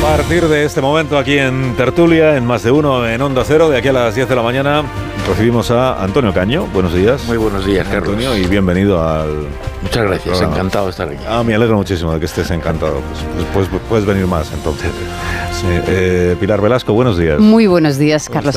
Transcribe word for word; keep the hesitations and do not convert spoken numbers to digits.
A partir de este momento aquí en Tertulia, en Más de Uno, en Onda Cero, de aquí a las diez de la mañana, recibimos a Antonio Caño. Buenos días. Muy buenos días, Carlos. Antonio, y bienvenido al... Muchas gracias, programa. Encantado de estar aquí. Ah, me alegro muchísimo de que estés encantado. Pues, pues, pues puedes venir más, entonces. Sí, eh, Pilar Velasco, buenos días. Muy buenos días, Carlos